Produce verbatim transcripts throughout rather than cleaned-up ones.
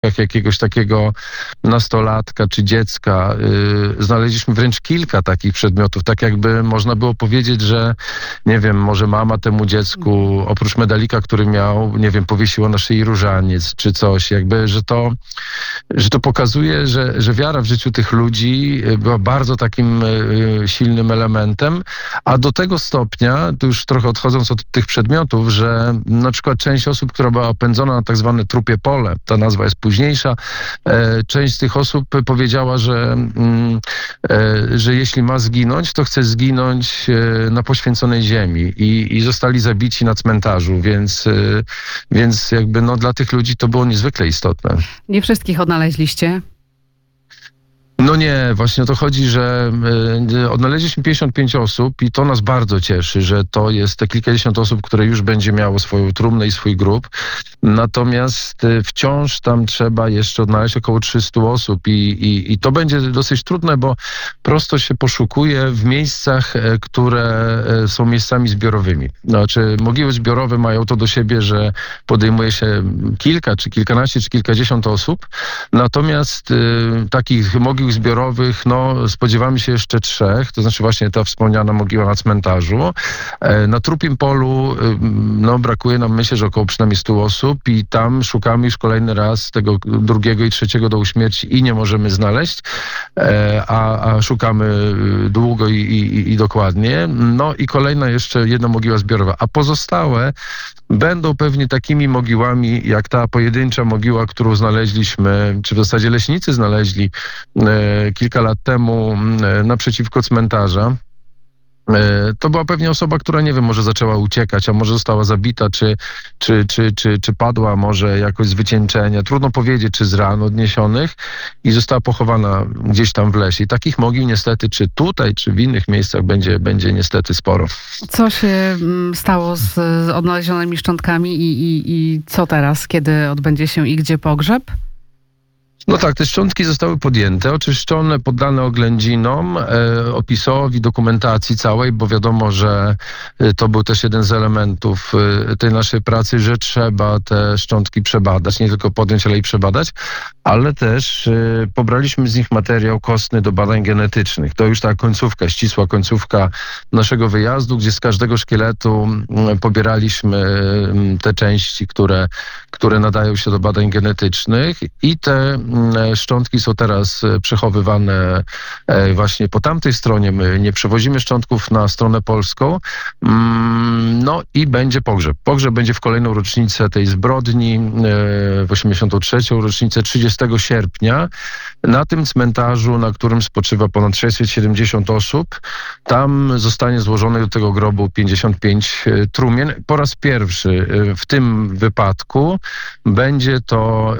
jak jakiegoś takiego nastolatka czy dziecka. Yy, znaleźliśmy wręcz kilka takich przedmiotów, tak jakby można było powiedzieć, że nie wiem, może mama temu dziecku oprócz medalika, który miał, nie wiem, powiesiła na szyi różaniec czy coś, jakby, że to, że to pokazuje, że, że wiara w życiu tych ludzi była bardzo takim yy, silnym elementem, a do tego stopnia, tu już trochę odchodząc od tych przedmiotów, że na przykład część osób, która była opędzona na tak zwane trupie pole, ta nazwa jest późniejsza, e, część z tych osób powiedziała, że, mm, e, że jeśli ma zginąć, to chce zginąć e, na poświęconej ziemi i, i zostali zabici na cmentarzu, więc, e, więc jakby no, dla tych ludzi to było niezwykle istotne. Nie wszystkich odnaleźliście? No nie, właśnie o to chodzi, że y, odnaleźliśmy pięćdziesiąt pięć osób i to nas bardzo cieszy, że to jest te kilkadziesiąt osób, które już będzie miało swoją trumnę i swój grób. Natomiast y, wciąż tam trzeba jeszcze odnaleźć około trzystu osób i, i, i to będzie dosyć trudne, bo prosto się poszukuje w miejscach, y, które y, są miejscami zbiorowymi. Znaczy mogiły zbiorowe mają to do siebie, że podejmuje się kilka, czy kilkanaście, czy kilkadziesiąt osób. Natomiast y, takich mogił zbiorowych, no spodziewamy się jeszcze trzech, to znaczy właśnie ta wspomniana mogiła na cmentarzu. Na Trupim Polu no brakuje nam, myślę, że około przynajmniej stu osób i tam szukamy już kolejny raz tego drugiego i trzeciego dołu śmierci i nie możemy znaleźć, a, a szukamy długo i, i, i dokładnie. No i kolejna jeszcze jedna mogiła zbiorowa, a pozostałe będą pewnie takimi mogiłami, jak ta pojedyncza mogiła, którą znaleźliśmy, czy w zasadzie leśnicy znaleźli kilka lat temu naprzeciwko cmentarza. To była pewnie osoba, która, nie wiem, może zaczęła uciekać, a może została zabita, czy, czy, czy, czy, czy padła może jakoś z wycieńczenia. Trudno powiedzieć, czy z ran odniesionych i została pochowana gdzieś tam w lesie. I takich mogił niestety, czy tutaj, czy w innych miejscach będzie, będzie niestety sporo. Co się stało z, z odnalezionymi szczątkami i, i, i co teraz, kiedy odbędzie się i gdzie pogrzeb? No tak, te szczątki zostały podjęte, oczyszczone, poddane oględzinom, e, opisowi, dokumentacji całej, bo wiadomo, że e, to był też jeden z elementów e, tej naszej pracy, że trzeba te szczątki przebadać, nie tylko podjąć, ale i przebadać, ale też e, pobraliśmy z nich materiał kostny do badań genetycznych. To już ta końcówka, ścisła końcówka naszego wyjazdu, gdzie z każdego szkieletu m, pobieraliśmy m, te części, które, które nadają się do badań genetycznych i te szczątki są teraz przechowywane właśnie po tamtej stronie. My nie przewozimy szczątków na stronę polską. No i będzie pogrzeb. Pogrzeb będzie w kolejną rocznicę tej zbrodni, w osiemdziesiątą trzecią rocznicę, trzydziestego sierpnia. Na tym cmentarzu, na którym spoczywa ponad sześćset siedemdziesiąt osób, tam zostanie złożone do tego grobu pięćdziesiąt pięć trumien. Po raz pierwszy w tym wypadku będzie to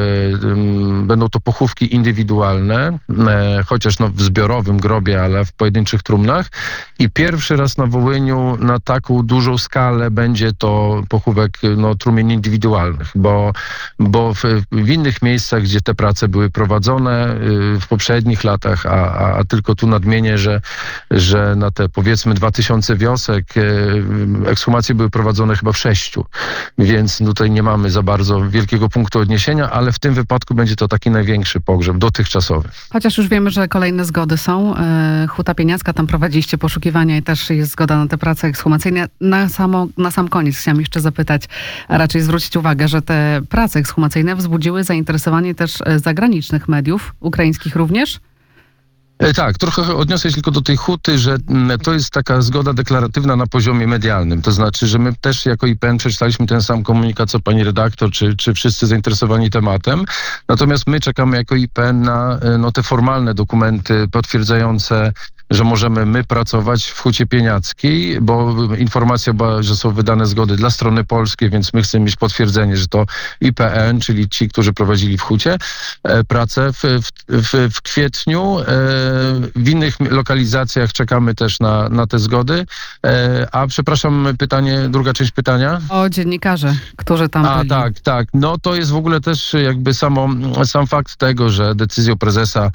będą to pochówki indywidualne, e, chociaż no w zbiorowym grobie, ale w pojedynczych trumnach. I pierwszy raz na Wołyniu na taką dużą skalę będzie to pochówek no, trumien indywidualnych, bo, bo w, w innych miejscach, gdzie te prace były prowadzone y, w poprzednich latach, a, a, a tylko tu nadmienię, że, że na te powiedzmy dwa tysiące wiosek y, ekshumacje były prowadzone chyba w sześciu, więc tutaj nie mamy za bardzo wielkiego punktu odniesienia, ale w tym wypadku będzie to taki największy pogrzeb dotychczasowy. Chociaż już wiemy, że kolejne zgody są. Huta Pieniacka, tam prowadziliście poszukiwania i też jest zgoda na te prace ekshumacyjne. Na, samo, na sam koniec chciałam jeszcze zapytać, a raczej zwrócić uwagę, że te prace ekshumacyjne wzbudziły zainteresowanie też zagranicznych mediów, ukraińskich również? Tak, trochę odniosę się tylko do tej huty, że to jest taka zgoda deklaratywna na poziomie medialnym. To znaczy, że my też jako I P N przeczytaliśmy ten sam komunikat, co pani redaktor, czy, czy wszyscy zainteresowani tematem. Natomiast my czekamy jako I P N na no, te formalne dokumenty potwierdzające, że możemy my pracować w Hucie Pieniackiej, bo informacja była, że są wydane zgody dla strony polskiej, więc my chcemy mieć potwierdzenie, że to I P N, czyli ci, którzy prowadzili w Hucie e, pracę w, w, w kwietniu. E, w innych lokalizacjach czekamy też na, na te zgody. E, a przepraszam, pytanie, druga część pytania? O dziennikarzy, którzy tam A, byli. tak, tak. No to jest w ogóle też jakby samo, sam fakt tego, że decyzją prezesa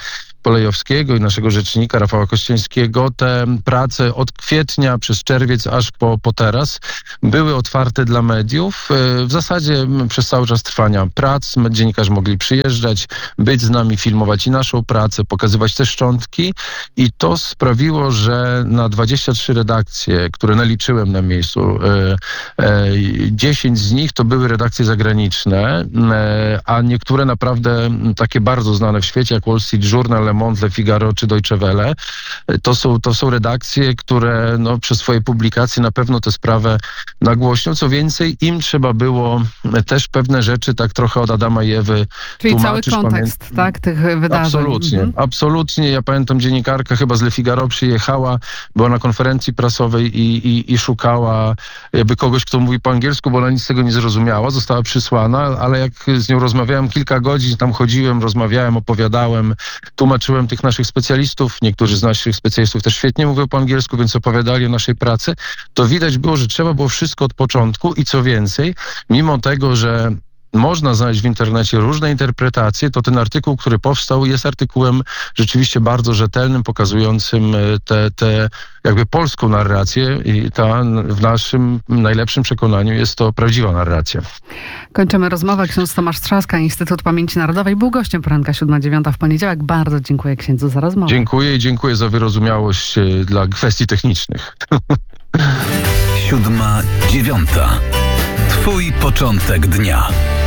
Polejowskiego i naszego rzecznika Rafała Kościńskiego, te prace od kwietnia przez czerwiec aż po, po teraz były otwarte dla mediów. W zasadzie przez cały czas trwania prac dziennikarze mogli przyjeżdżać, być z nami, filmować i naszą pracę, pokazywać te szczątki i to sprawiło, że na dwadzieścia trzy redakcje, które naliczyłem na miejscu, dziesięć z nich to były redakcje zagraniczne, a niektóre naprawdę takie bardzo znane w świecie, jak Wall Street Journal, Le Monde, Le Figaro czy Deutsche Welle. To są, to są redakcje, które no, przez swoje publikacje na pewno tę sprawę nagłośnią. Co więcej, im trzeba było też pewne rzeczy tak trochę od Adama i Ewy Czyli tłumaczyć. cały kontekst, Pamię- tak, tych wydarzeń. Absolutnie, Mhm. absolutnie. Ja pamiętam, dziennikarka chyba z Le Figaro przyjechała, była na konferencji prasowej i, i, i szukała jakby kogoś, kto mówi po angielsku, bo ona nic z tego nie zrozumiała. Została przysłana, ale jak z nią rozmawiałem kilka godzin, tam chodziłem, rozmawiałem, opowiadałem, tłumaczyłem tych naszych specjalistów. Niektórzy z naszych specjalistów też świetnie mówią po angielsku, więc opowiadali o naszej pracy. To widać było, że trzeba było wszystko od początku i co więcej, mimo tego, że można znaleźć w internecie różne interpretacje, to ten artykuł, który powstał, jest artykułem rzeczywiście bardzo rzetelnym, pokazującym tę te, te jakby polską narrację i ta w naszym najlepszym przekonaniu jest to prawdziwa narracja. Kończymy rozmowę. Ksiądz Tomasz Trzaska, Instytut Pamięci Narodowej, był gościem poranka siódma dziewiąta w poniedziałek. Bardzo dziękuję księdzu za rozmowę. Dziękuję i dziękuję za wyrozumiałość e, dla kwestii technicznych. Siódma dziewiąta. Twój początek dnia.